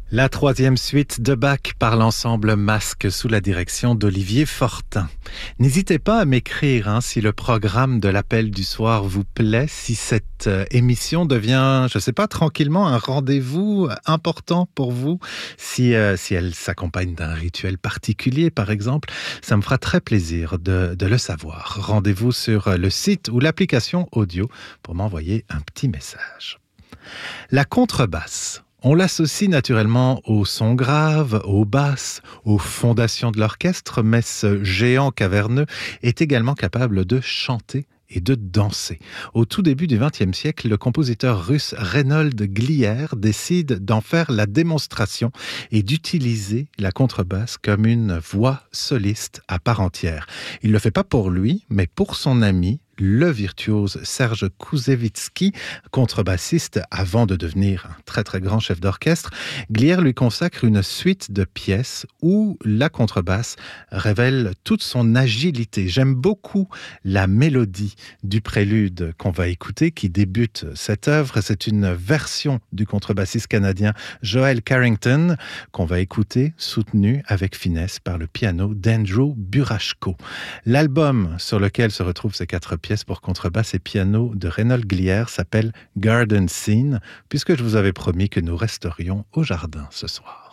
La troisième suite de Bach par l'ensemble Masque sous la direction d'Olivier Fortin. N'hésitez pas à m'écrire si le programme de l'appel du soir vous plaît, si cette émission devient, je sais pas, tranquillement un rendez-vous important pour vous, si elle s'accompagne d'un rituel particulier par exemple, ça me fera très plaisir de le savoir. Rendez-vous sur le site ou l'application audio pour m'envoyer un petit message. La contrebasse. On l'associe naturellement au son grave, aux basses, aux fondations de l'orchestre, mais ce géant caverneux est également capable de chanter et de danser. Au tout début du XXe siècle, le compositeur russe Reinhold Glier décide d'en faire la démonstration et d'utiliser la contrebasse comme une voix soliste à part entière. Il ne le fait pas pour lui, mais pour son ami, le virtuose Serge Kouzevitsky, contrebassiste avant de devenir un très très grand chef d'orchestre. Glier lui consacre une suite de pièces où la contrebasse révèle toute son agilité. J'aime beaucoup la mélodie du prélude qu'on va écouter qui débute cette œuvre. C'est une version du contrebassiste canadien Joel Carrington qu'on va écouter, soutenu avec finesse par le piano d'Andrew Burashko. L'album sur lequel se retrouvent ces 4 pièces pour contrebasse et piano de Reinhold Glier s'appelle Garden Scene, puisque je vous avais promis que nous resterions au jardin ce soir.